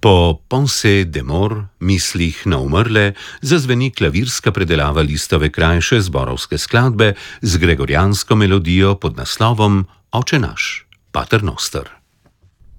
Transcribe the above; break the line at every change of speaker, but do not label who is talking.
Po Pensées de mort, mislih na umrle, zazveni klavirska predelava Listove krajše zborovske skladbe z gregorijansko melodijo pod naslovom Oče naš, Pater noster.